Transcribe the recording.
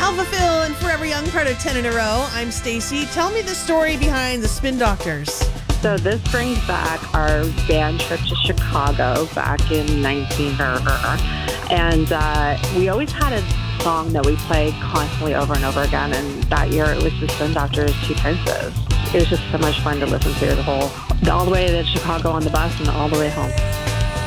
Alpha Phil and Forever Young, part of 10 in a row. I'm Stacy. Tell me the story behind the Spin Doctors. So this brings back our band trip to Chicago back in 19... And we always had a song that we played constantly over and over again. And that year it was the Spin Doctors' Two Princes. It was just so much fun to listen to all the way to Chicago on the bus and all the way home.